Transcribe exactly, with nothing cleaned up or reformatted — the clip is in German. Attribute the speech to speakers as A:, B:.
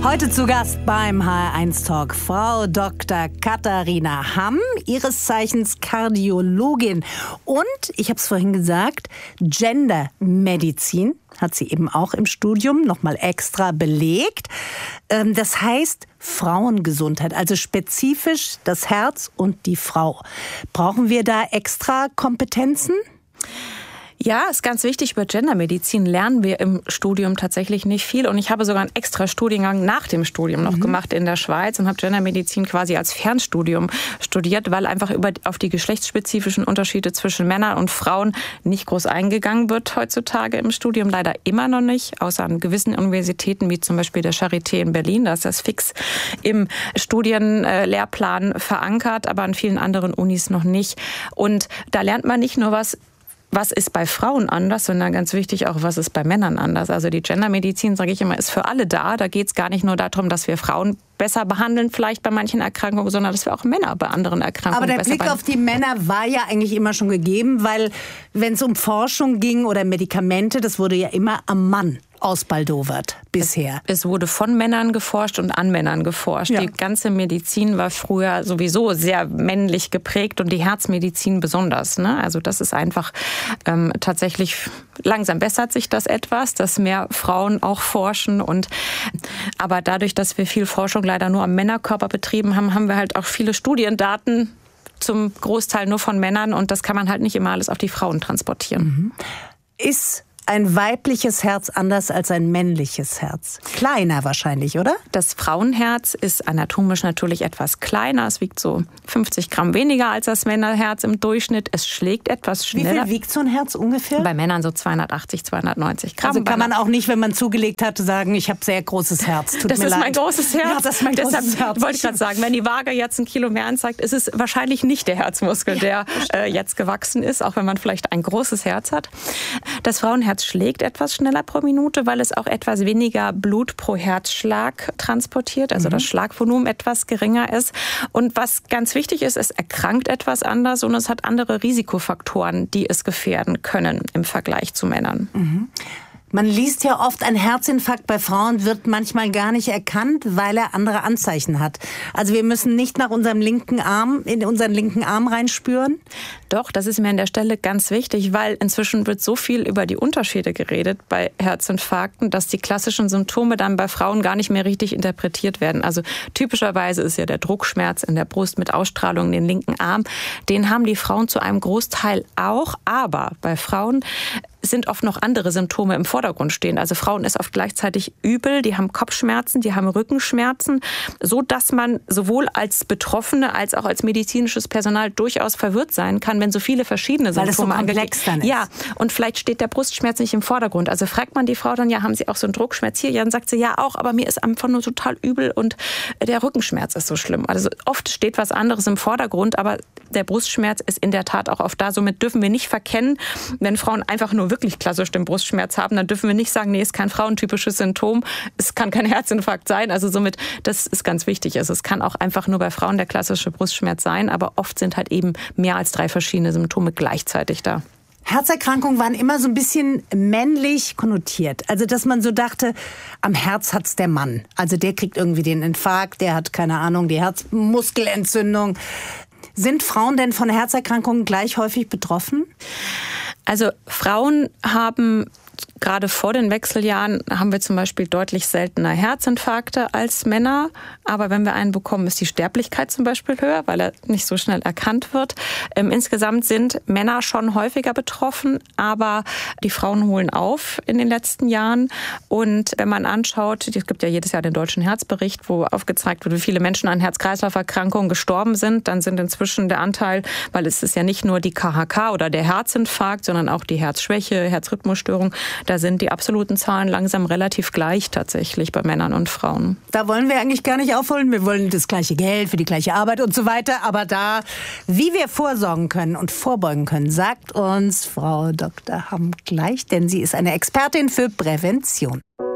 A: Heute zu Gast beim H R eins Talk Frau Doktor Katharina Hamm, ihres Zeichens Kardiologin. Und, ich habe es vorhin gesagt, Gendermedizin hat sie eben auch im Studium nochmal extra belegt. Das heißt Frauengesundheit, also spezifisch das Herz und die Frau. Brauchen wir da extra Kompetenzen?
B: Ja, ist ganz wichtig. Über Gendermedizin lernen wir im Studium tatsächlich nicht viel. Und ich habe sogar einen extra Studiengang nach dem Studium noch mhm. gemacht in der Schweiz und habe Gendermedizin quasi als Fernstudium studiert, weil einfach über, auf die geschlechtsspezifischen Unterschiede zwischen Männern und Frauen nicht groß eingegangen wird heutzutage im Studium. Leider immer noch nicht, außer an gewissen Universitäten wie zum Beispiel der Charité in Berlin. Da ist das fix im Studienlehrplan verankert, aber an vielen anderen Unis noch nicht. Und da lernt man nicht nur was, was ist bei Frauen anders, sondern ganz wichtig auch, was ist bei Männern anders. Also die Gendermedizin, sage ich immer, ist für alle da. Da geht es gar nicht nur darum, dass wir Frauen besser behandeln, vielleicht bei manchen Erkrankungen, sondern dass wir auch Männer bei anderen Erkrankungen
A: Aber der
B: besser
A: Blick
B: behandeln.
A: auf die Männer war ja eigentlich immer schon gegeben, weil wenn es um Forschung ging oder Medikamente, das wurde ja immer am Mann ausbaldowert bisher.
B: Es, es wurde von Männern geforscht und an Männern geforscht. Ja. Die ganze Medizin war früher sowieso sehr männlich geprägt und die Herzmedizin besonders. Ne? Also das ist einfach ähm, tatsächlich, langsam bessert sich das etwas, dass mehr Frauen auch forschen. Und aber dadurch, dass wir viel Forschung leider nur am Männerkörper betrieben haben, haben wir halt auch viele Studiendaten zum Großteil nur von Männern und das kann man halt nicht immer alles auf die Frauen transportieren.
A: Mhm. Ist ein weibliches Herz anders als ein männliches Herz? Kleiner wahrscheinlich, oder?
B: Das Frauenherz ist anatomisch natürlich etwas kleiner. Es wiegt so fünfzig Gramm weniger als das Männerherz im Durchschnitt. Es schlägt etwas schneller.
A: Wie viel wiegt so ein Herz ungefähr?
B: Bei Männern so zweihundertachtzig, zweihundertneunzig Gramm.
A: Also kann man auch nicht, wenn man zugelegt hat, sagen, ich habe sehr großes Herz. Tut
B: das
A: mir
B: ist
A: leid.
B: mein großes Herz.
A: Ja, das ist mein
B: Deshalb
A: großes Herz.
B: wollte ich gerade sagen, wenn die Waage jetzt ein Kilo mehr anzeigt, ist es wahrscheinlich nicht der Herzmuskel, ja, der äh, jetzt gewachsen ist, auch wenn man vielleicht ein großes Herz hat. Das Frauenherz schlägt etwas schneller pro Minute, weil es auch etwas weniger Blut pro Herzschlag transportiert, also mhm. das Schlagvolumen etwas geringer ist. Und was ganz wichtig ist, es erkrankt etwas anders und es hat andere Risikofaktoren, die es gefährden können im Vergleich zu Männern.
A: Mhm. Man liest ja oft, ein Herzinfarkt bei Frauen wird manchmal gar nicht erkannt, weil er andere Anzeichen hat. Also wir müssen nicht nach unserem linken Arm, in unseren linken Arm reinspüren?
B: Doch, das ist mir an der Stelle ganz wichtig, weil inzwischen wird so viel über die Unterschiede geredet bei Herzinfarkten, dass die klassischen Symptome dann bei Frauen gar nicht mehr richtig interpretiert werden. Also typischerweise ist ja der Druckschmerz in der Brust mit Ausstrahlung in den linken Arm. Den haben die Frauen zu einem Großteil auch, aber bei Frauen sind oft noch andere Symptome im Vordergrund stehen. Also Frauen ist oft gleichzeitig übel, die haben Kopfschmerzen, die haben Rückenschmerzen, so dass man sowohl als Betroffene als auch als medizinisches Personal durchaus verwirrt sein kann, wenn so viele verschiedene
A: Weil
B: Symptome
A: es so komplex dann ist.
B: Ja, und vielleicht steht der Brustschmerz nicht im Vordergrund. Also fragt man die Frau dann, ja, haben Sie auch so einen Druckschmerz hier? Ja, dann sagt sie, ja auch, aber mir ist einfach nur total übel und der Rückenschmerz ist so schlimm. Also oft steht was anderes im Vordergrund, aber der Brustschmerz ist in der Tat auch oft da. Somit dürfen wir nicht verkennen, wenn Frauen einfach nur wirklich klassisch den Brustschmerz haben, dann dürfen wir nicht sagen, nee, ist kein frauentypisches Symptom, es kann kein Herzinfarkt sein. Also somit, das ist ganz wichtig. Also es kann auch einfach nur bei Frauen der klassische Brustschmerz sein, aber oft sind halt eben mehr als drei verschiedene Symptome gleichzeitig da.
A: Herzerkrankungen waren immer so ein bisschen männlich konnotiert. Also, dass man so dachte, am Herz hat's der Mann. Also der kriegt irgendwie den Infarkt, der hat, keine Ahnung, die Herzmuskelentzündung. Sind Frauen denn von Herzerkrankungen gleich häufig betroffen?
B: Also Frauen haben gerade vor den Wechseljahren haben wir zum Beispiel deutlich seltener Herzinfarkte als Männer. Aber wenn wir einen bekommen, ist die Sterblichkeit zum Beispiel höher, weil er nicht so schnell erkannt wird. Ähm, insgesamt sind Männer schon häufiger betroffen, aber die Frauen holen auf in den letzten Jahren. Und wenn man anschaut, es gibt ja jedes Jahr den Deutschen Herzbericht, wo aufgezeigt wird, wie viele Menschen an Herz-Kreislauf-Erkrankungen gestorben sind, dann sind inzwischen der Anteil, weil es ist ja nicht nur die K H K oder der Herzinfarkt, sondern auch die Herzschwäche, Herzrhythmusstörung, da sind die absoluten Zahlen langsam relativ gleich tatsächlich bei Männern und Frauen.
A: Da wollen wir eigentlich gar nicht aufholen. Wir wollen das gleiche Geld für die gleiche Arbeit und so weiter. Aber da, wie wir vorsorgen können und vorbeugen können, sagt uns Frau Doktor Hamm gleich, denn sie ist eine Expertin für Prävention.